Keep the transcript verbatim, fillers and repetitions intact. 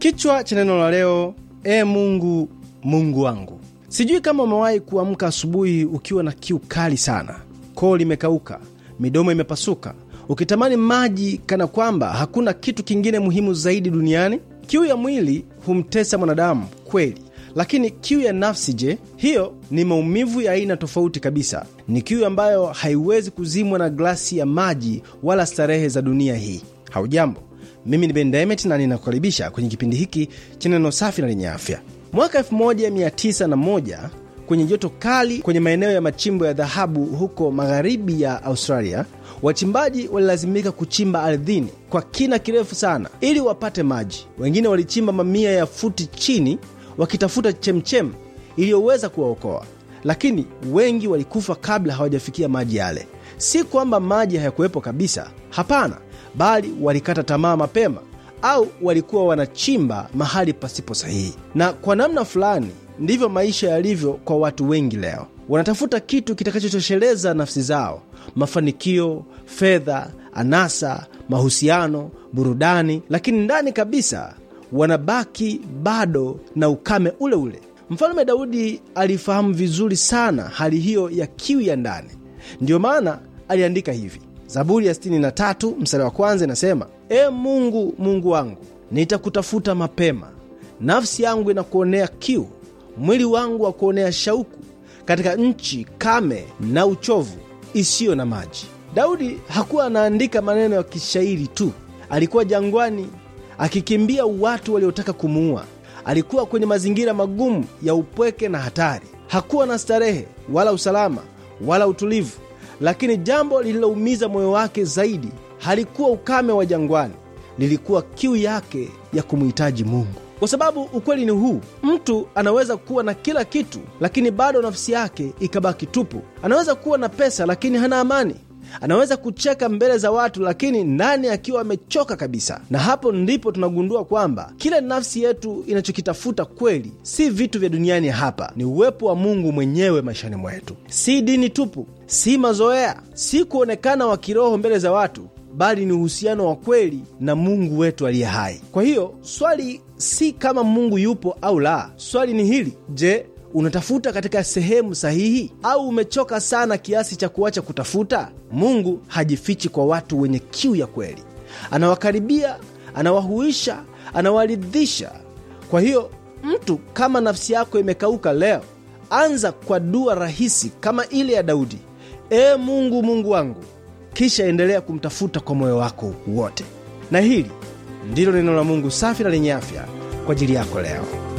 Kichwa cha neno la leo, e Mungu, Mungu wangu. Sijui kama umewahi kuamka asubuhi ukiwa na kiu kali sana. Koo limekauka, midomo imepasuka, ukitamani maji kana kwamba hakuna kitu kingine muhimu zaidi duniani. Kiu ya mwili humtesa mwanadamu kweli, lakini kiu ya nafsi je? Hiyo ni maumivu ya aina tofauti kabisa. Ni kiu ambayo haiwezi kuzimwa na glasi ya maji wala starehe za dunia hii. Haujambo, mimi ni Ben Demet na ninakukaribisha kwenye kipindi hiki cha neno safi na lenye afya. Mwaka elfu moja mia tisa na moja, kwenye joto kali kwenye maeneo ya machimbo ya dhahabu huko magharibi ya Australia, wachimbaji walilazimika kuchimba ardhini kwa kina kirefu sana ili wapate maji. Wengine walichimba mamia ya futi chini wakitafuta chemchem iliyoweza kuwaokoa, lakini wengi walikufa kabla hawajafikia maji yale. Si kwamba maji hayakuwepo kabisa, hapana, bali walikata tamaa mapema, au walikuwa wanachimba mahali pasipo sahihi. Na kwa namna fulani ndivyo maisha yalivyo kwa watu wengi leo. Wanatafuta kitu kitakachotosheleza nafsi zao: mafanikio, fedha, anasa, mahusiano, burudani, lakini ndani kabisa wanabaki bado na ukame ule ule. Mfalme Daudi alifahamu vizuri sana hali hiyo ya kiu ya ndani. Ndiyo maana aliandika hivi. Zaburi ya sitini na tatu mstari wa kwanza inasema, e Mungu, Mungu wangu, nitakutafuta mapema. Nafsi yangu inakuonea kiu, mwili wangu wa kuonea shauku, katika nchi kame na uchovu isiyo na maji. Daudi hakuwa anaandika maneno ya kishairi tu. Alikuwa jangwani akikimbia watu waliotaka kumuua. Alikuwa kwenye mazingira magumu ya upweke na hatari. Hakuwa na starehe wala usalama wala utulivu. Lakini jambo lililoumiza moyo wake zaidi halikuwa ukame wa jangwani, lilikuwa kiu yake ya kumhitaji Mungu. Kwa sababu ukweli ni huu: mtu anaweza kuwa na kila kitu lakini bado nafsi yake ikabaki tupu. Anaweza kuwa na pesa lakini hana amani. Anaweza kucheka mbele za watu lakini ndani akiwa amechoka kabisa. Na hapo ndipo tunagundua kwamba kila nafsi yetu inachokitafuta kweli si vitu vya duniani hapa, ni uwepo wa Mungu mwenyewe maishani mwetu. Si dini tupu, si mazoea, si kuonekana wa kiroho mbele za watu, bali ni uhusiano wa kweli na Mungu wetu aliye hai. Kwa hiyo swali si kama Mungu yupo au la. Swali ni hili: je, unatafuta katika sehemu sahihi, au umechoka sana kiasi cha kuacha kutafuta? Mungu hajifichi kwa watu wenye kiu ya kweli. Anawakaribia, anawahuisha, anawaridhisha. Kwa hiyo mtu kama nafsi yako imekauka leo, anza kwa dua rahisi kama ile ya Daudi: e Mungu, Mungu wangu. Kisha endelea kumtafuta kwa moyo wako wote. Na hili ndilo neno la Mungu safi na lenye afya kwa ajili yako leo.